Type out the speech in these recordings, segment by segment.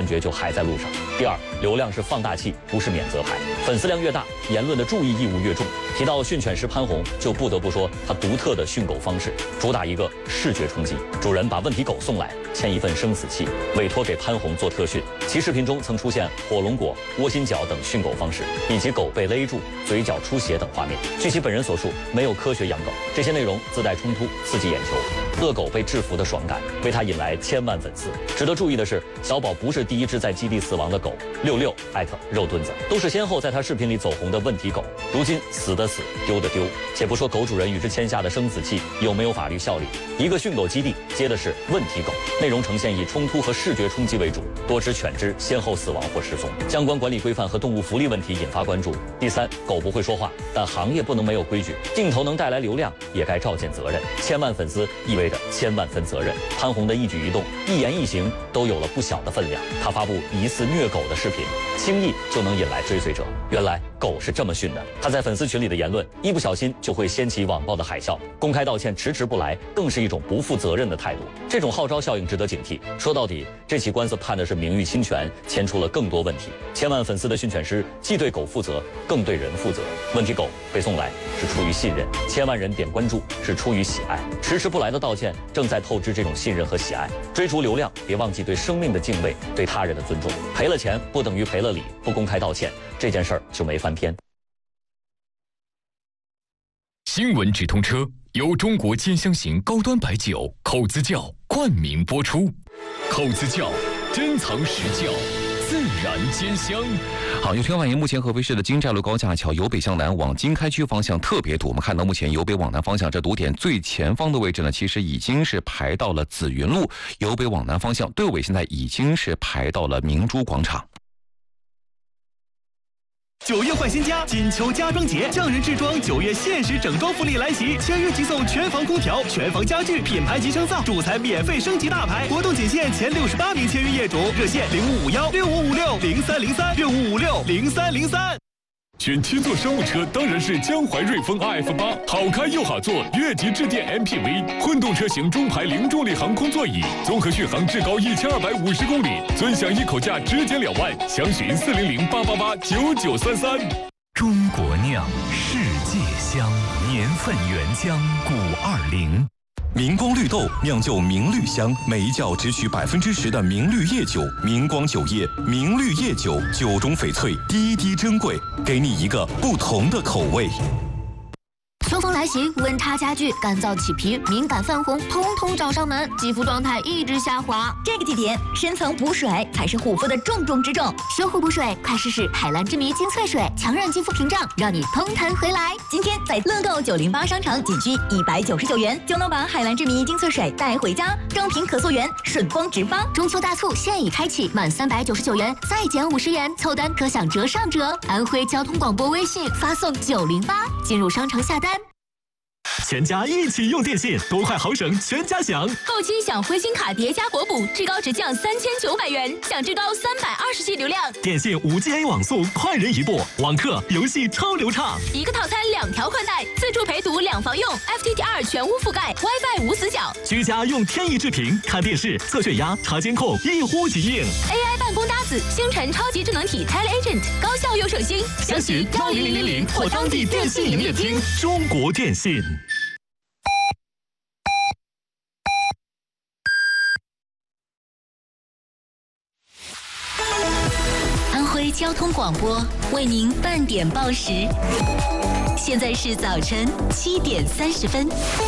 决就还在路上。第二，流量是放大器，不是免责牌，粉丝量越大，言论的注意义务越重。提到训犬师潘虹，就不得不说他独特的训狗方式，主打一个视觉冲击。主人把问题狗送来，签一份生死契，委托给潘虹做特训。其视频中曾出现火龙果、窝心脚等训狗方式，以及狗被勒住、嘴角出血等画面。据其本人所述，没有科学养狗，这些内容自带冲突，刺激眼球。恶狗被制服的爽感，为他引来千万粉丝。值得注意的是，小宝不是第一只在基地死亡的狗，66肉墩子都是先后在他视频里走红的问题狗。如今死的死，丢的丢。且不说狗主人与之签下的生死契有没有法律效力，一个训狗基地接的是问题狗，内容呈现以冲突和视觉冲击为主，多只犬只先后死亡或失踪，相关管理规范和动物福利问题引发关注。第三，狗不会说话，但行业不能没有规矩，镜头能带来流量，也该照见责任。千万粉丝意味着千万分责任。潘虹的一举一动、一言一行都有了不小的分量。他发布疑似虐狗的视频，轻易就能引来追随者。原来狗是这么训的。他在粉丝群里的言论，一不小心就会掀起网暴的海啸。公开道歉迟迟不来，更是一种不负责任的态度。这种号召效应值得警惕。说到底，这起官司判的是名誉侵权，牵出了更多问题。千万粉丝的训犬师既对狗负责，更对人负责。问题狗被送来是出于信任，千万人点关注是出于喜爱。迟迟不来的道歉，正在透支这种信任和喜爱。追逐流量，别忘记对生命的敬畏，对他人的尊重。赔了钱不等于赔了礼，不公开道歉，这件事儿就没翻篇。 新闻直通车由中国尖香型高端白酒口子窖冠名播出，口子窖珍藏实窖，自然兼香。 好，有听反映，目前合肥市的京寨路高架桥由北向南往经开区方向特别堵。我们看到，目前由北往南方向这堵点最前方的位置呢，其实已经是排到了紫云路；由北往南方向队尾现在已经是排到了明珠广场。 9月换新家，金秋家装节，匠人制装9月限时整装福利来袭，签约即送全房空调、全房家具、品牌级升造，主材免费升级大牌。活动仅限前68名签约业主，热线05516556030365560303。 选7座商务车当然是江淮瑞风 RF8，好开又好坐，越级致电 MPV， 混动车型中排零重力航空座椅，综合续航至高1250公里，尊享一口价直减2万，详询40088889933。 中国酿，世界香，年份原浆520。明光绿豆酿就明绿香，每一窖只取10%的明绿叶酒，明光酒业明绿叶酒，酒中翡翠，滴滴珍贵，给你一个不同的口味。 秋风来袭，温差加剧，干燥起皮、敏感泛红，通通找上门，肌肤状态一直下滑。 这个季节，深层补水才是护肤的重中之重。 修护补水，快试试海蓝之谜精粹水，强韧肌肤屏障，让你通弹回来。 今天在乐购908商城仅需199元，就能把海蓝之谜精粹水带回家，正品可溯源，顺丰直发。 中秋大促现已开启，满399元再减50元，凑单可享折上折。安徽交通广播微信发送908，进入商城下单。 全家一起用电信，多快好省，全家享。 购期享灰星卡叠加国补，至高直降3900元，享至高320G 流量。 电信5G A 网速，快人一步，网课游戏超流畅。 一个套餐2条宽带，自助陪读2房用 ，FTTR 全屋覆盖 ，WiFi 无死角。 居家用天翼智屏看电视、测血压、查监控，一呼即应。 AI 办公搭子，星辰超级智能体 TeleAgent， 高效又省心。 详询10000或当地电信营业厅。中国电信。 安徽交通广播为您半点报时，现在是早晨7点30分。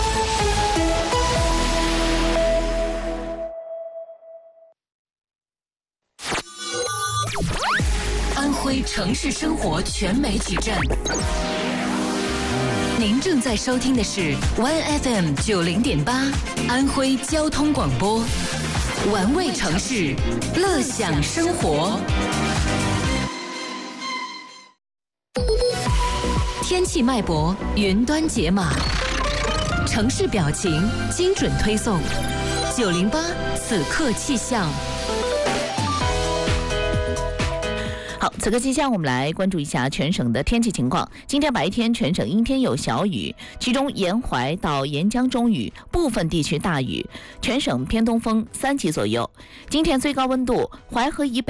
安徽城市生活全媒体站，您正在收听的是 OneFM 90.8安徽交通广播，玩味城市，乐享生活。天气脉搏，云端解码，城市表情，精准推送。908此刻气象。 好，此刻气象，我们来关注一下全省的天气情况。今天白天全省阴天有小雨，其中沿淮到沿江中雨，部分地区大雨，全省偏东风3级左右。今天最高温度，淮河以北